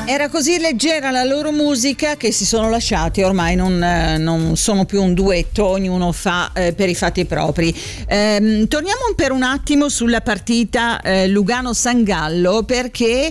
Era così leggera la loro musica che si sono lasciati, ormai non sono più un duetto, ognuno fa per i fatti propri. Torniamo per un attimo sulla partita Lugano-San Gallo, perché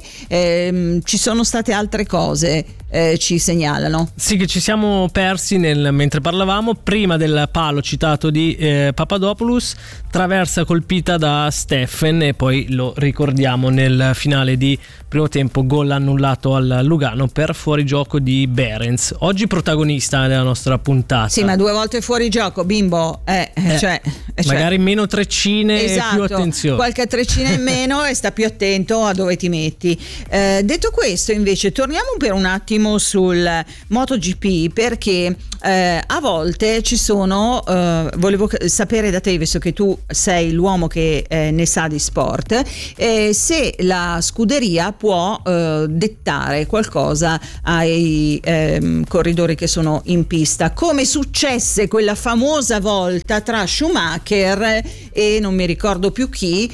ci sono state altre cose. Ci segnalano. Sì, che ci siamo persi mentre parlavamo. Prima del palo citato di Papadopoulos, traversa colpita da Steffen, e poi lo ricordiamo nel finale di primo tempo, gol annullato al Lugano per fuorigioco di Behrens, oggi protagonista della nostra puntata. Sì, ma 2 volte fuorigioco, bimbo, magari meno treccine, esatto, e più attenzione, qualche treccina in meno e sta più attento a dove ti metti. Detto questo, invece, torniamo per un attimo sul MotoGP, perché a volte ci sono, volevo sapere da te, visto che tu sei l'uomo che ne sa di sport, se la scuderia può dettare qualcosa ai corridori che sono in pista, come successe quella famosa volta tra Schumacher e non mi ricordo più chi,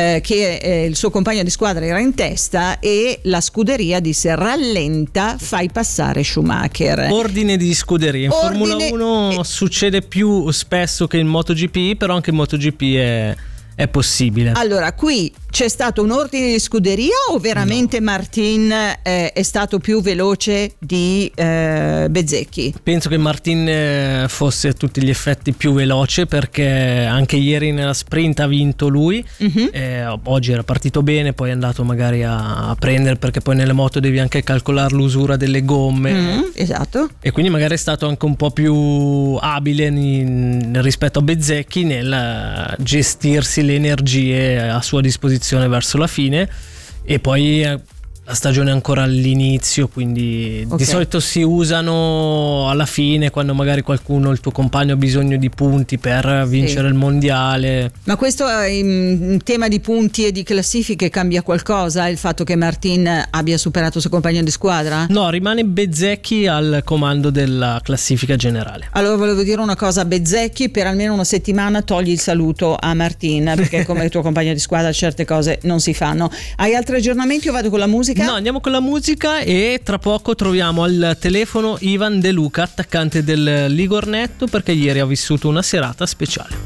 che il suo compagno di squadra era in testa e la scuderia disse: rallenta, fai passare Schumacher. Ordine di scuderia. In Formula 1 succede più spesso che in MotoGP, però anche in MotoGP è possibile. Allora, qui c'è stato un ordine di scuderia o veramente no? Martin è stato più veloce di Bezzecchi? Penso che Martin fosse a tutti gli effetti più veloce, perché anche ieri nella sprint ha vinto lui. Oggi era partito bene, poi è andato magari a prendere, perché poi nelle moto devi anche calcolare l'usura delle gomme. Esatto. E quindi magari è stato anche un po' più abile rispetto a Bezzecchi nel gestirsi le energie a sua disposizione verso la fine, e poi la stagione è ancora all'inizio, quindi di solito si usano alla fine, quando magari qualcuno, il tuo compagno, ha bisogno di punti per vincere il mondiale. Ma questo in tema di punti e di classifiche cambia qualcosa, il fatto che Martin abbia superato il suo compagno di squadra? No, rimane Bezzecchi al comando della classifica generale. Allora volevo dire una cosa: Bezzecchi, per almeno una settimana togli il saluto a Martin, perché come il tuo compagno di squadra certe cose non si fanno. Hai altri aggiornamenti o vado con la musica? No, andiamo con la musica, e tra poco troviamo al telefono Ivan De Luca, attaccante del Ligornetto, perché ieri ha vissuto una serata speciale.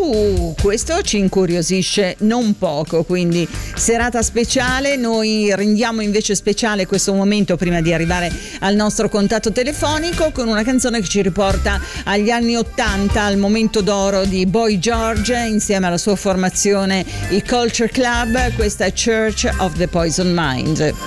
Questo ci incuriosisce non poco, quindi serata speciale. Noi rendiamo invece speciale questo momento prima di arrivare al nostro contatto telefonico con una canzone che ci riporta agli anni 80, al momento d'oro di Boy George insieme alla sua formazione i Culture Club. Questa è Church of the Poison Mind.